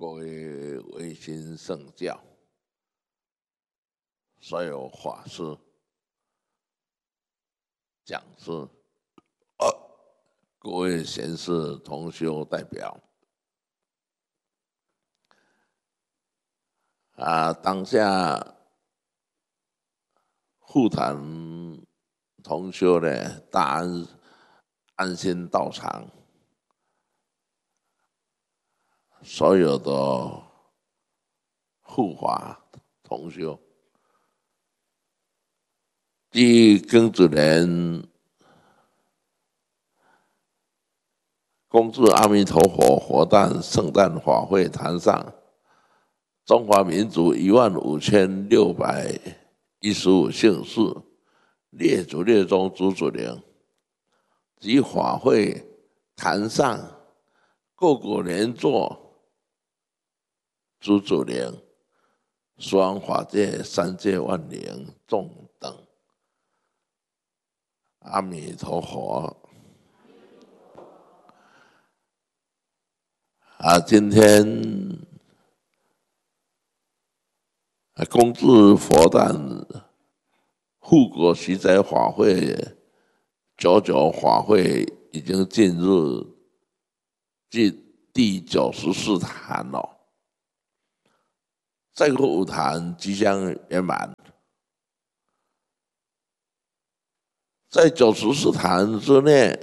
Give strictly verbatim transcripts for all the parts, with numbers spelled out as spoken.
各位维新圣教，所有法师、讲师，呃，各位贤士同修代表，啊，当下护坛同修的大安安心道场，所有的护法同修，即庚子年恭祝阿弥陀佛佛诞圣诞法会坛上，中华民族一万五千六百一十五姓氏列祖列宗祖祖灵，及法会坛上各国莲座祖祖灵，十方法界三界万灵众等，阿弥陀佛。啊，今天恭祝佛诞护国息灾法会九九法会已经进入第第九十四坛了，这个五坛即将圆满。在九十四坛之内，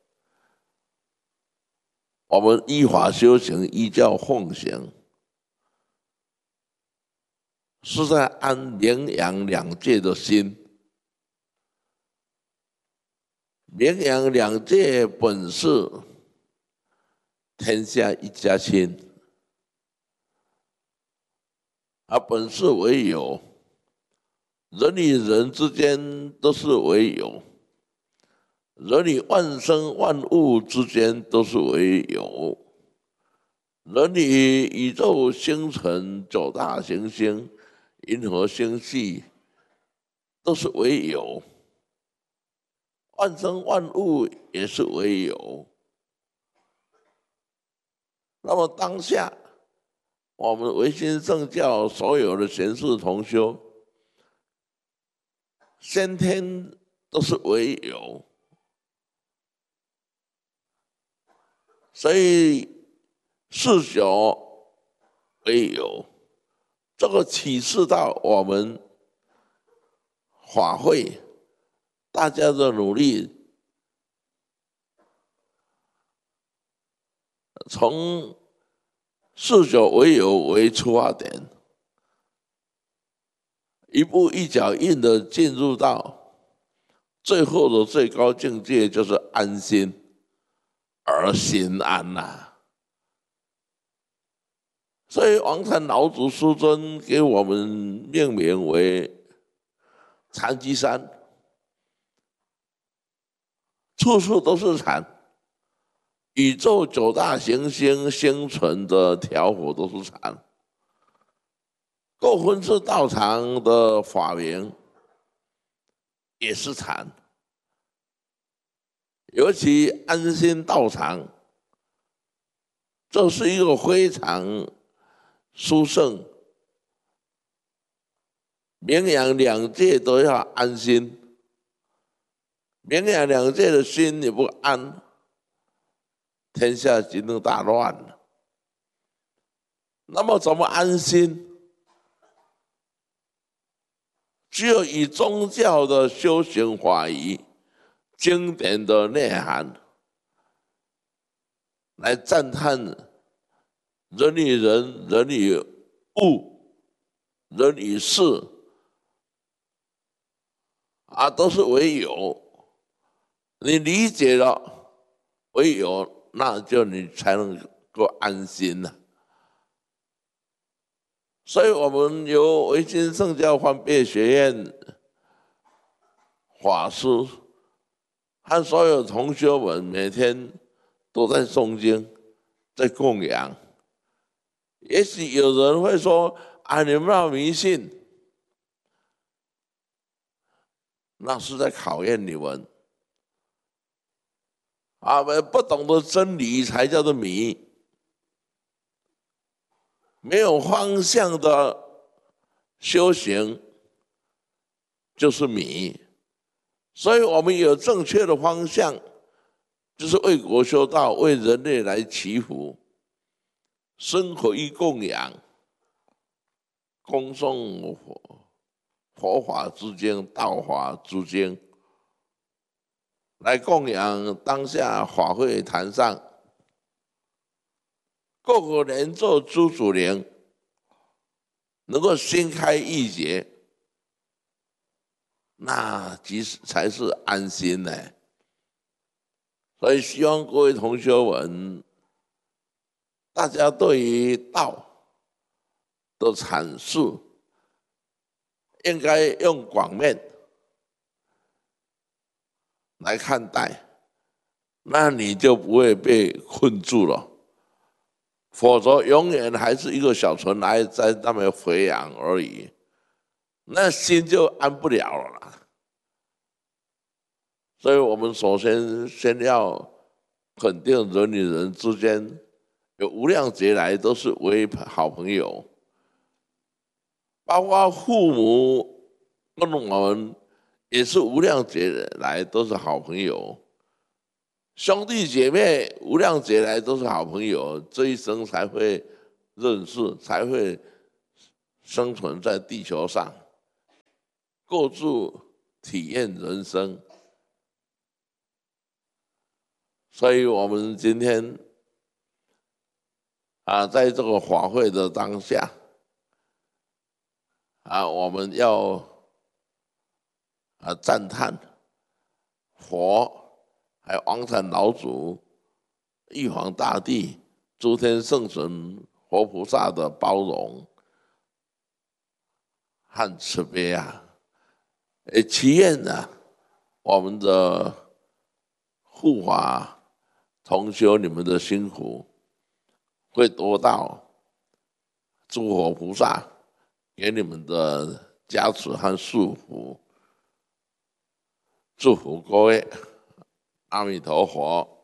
我们依法修行，依教奉行，是在安明阳两界的心。明阳两界本是天下一家亲，而本是为有，人与人之间都是为有，人与万生万物之间都是为有，人与宇宙星辰九大行星、银河星系都是为有，万生万物也是为有。那么当下，我们维新圣教所有的贤士同修，先天都是为有，所以四九为有，这个启示到我们法会大家的努力，从四九为有为出发点，一步一脚印的进入到最后的最高境界，就是安心而心安呐、啊。所以王禅老祖师尊给我们命名为禅机山，处处都是禅，宇宙九大行星星辰的调和都是禅，各分次道场的法名也是禅，尤其安心道场，这是一个非常殊胜，明阳两界都要安心，明阳两界的心你不安，天下即能大乱了。那么怎么安心？只有以宗教的修行法仪、经典的内涵来赞叹人与人、人与物、人与事啊，都是为有。你理解了为有，那就你才能够安心了、啊。所以我们由维新圣教方便学院法师和所有同学们每天都在诵经，在供养。也许有人会说啊，你们那迷信，那是在考验你们啊，不懂得真理才叫做迷。 没有方向的修行就是迷。所以我们有正确的方向，就是为国修道，为人类来祈福，生活于供养，恭诵佛佛法之经、道法之经，来供养当下法会坛上各个人做诸祖灵，能够心开意解，那即是才是安心呢。所以希望各位同学们，大家对于道的阐述，应该用广面来看待，那你就不会被困住了。否则永远还是一个小尘埃在那边飞扬而已，那心就安不了了啦。所以我们首先先要肯定人与人之间有无量劫来都是为好朋友，包括父母跟我们也是无量劫来都是好朋友，兄弟姐妹无量劫来都是好朋友，这一生才会认识，才会生存在地球上，构筑体验人生。所以我们今天啊，在这个法会的当下啊，我们要啊赞叹佛，还有王禅老祖、玉皇大帝、诸天圣神、活菩萨的包容和慈悲啊！也祈愿呢，我们的护法同修你们的辛苦，会得到诸佛菩萨给你们的加持和祝福。祝福各位，阿弥陀佛。